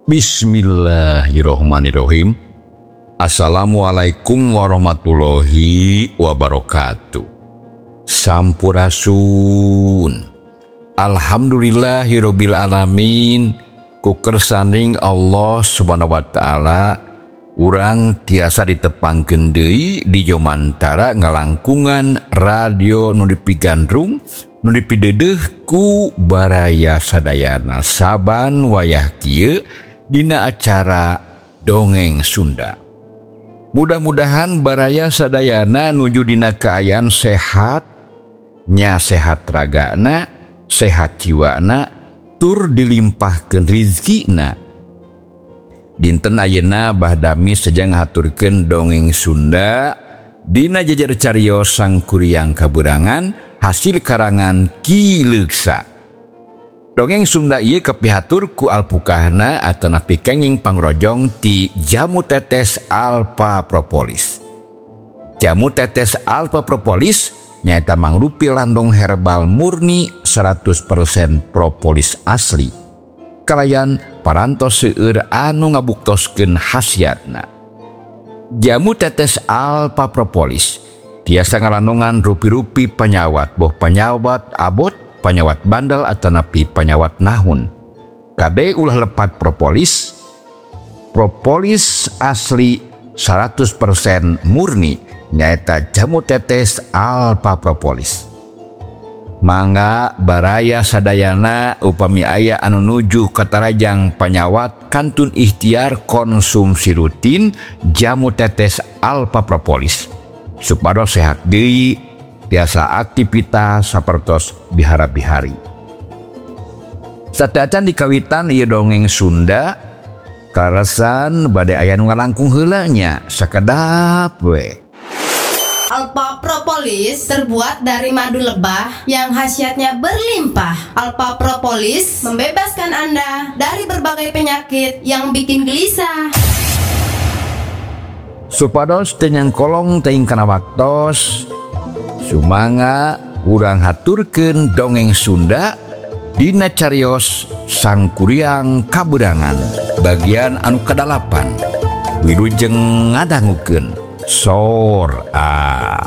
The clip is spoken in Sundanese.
Bismillahirrohmanirrohim. Assalamualaikum warahmatullahi wabarakatuh. Sampurasun. Alhamdulillahirabbil alamin. Ku kersaning Allah Subhanahu wa taala urang tiasa ditepangkeun deui di jomantara ngalangkungan radio nu dipigandrung nu dipideudeuh ku baraya sadayana saban wayah kieu dina acara Dongeng Sunda. Mudah-mudahan baraya sadayana nuju dina kaayaan sehat, nya sehat ragana, sehat jiwana, tur dilimpahkeun rizkina. Dinten ayeuna bahdami sejang ngaturkeun Dongeng Sunda dina jajar cariyos Sangkuriang Kaburangan hasil karangan Ki Leuksa. Dongeng Sunda ieu kapihatur ku alpukahna atana pikenging pangrojong ti Jamu Tetes Alpha Propolis. Jamu Tetes Alpha Propolis nyaeta mangrupi landong herbal murni 100% propolis asli. Kalayan parantos seueur anu ngabuktoskeun khasiatna. Jamu Tetes Alpha Propolis tiasa ngalandongan rupi-rupi panyawat, boh panyawat abot, panyawat bandel atanapi panyawat nahun. Kade ulah lepat propolis asli 100% murni nyaeta Jamu Tetes Alpha Propolis. Mangga baraya sadayana upami aya anu nuju katarajang panyawat kantun ikhtiar konsumsi rutin Jamu Tetes Alpha Propolis supados sehat deui tiasa aktivitas sapertos bihara-bihari. Sadacan dikawitan ieu dongeng Sunda karasan bade aya nu ngalangkung heula nya sakedap we. Alpha Propolis terbuat dari madu lebah yang khasiatnya berlimpah. Alpha Propolis membebaskan Anda dari berbagai penyakit yang bikin gelisah. Supados tenyang kolong teing kana waktos, sumangga urang haturkeun Dongeng Sunda dina cariyos Sangkuriang Kaburangan bagian anu kadalapan. Wilujeng ngadangukeun Sor A.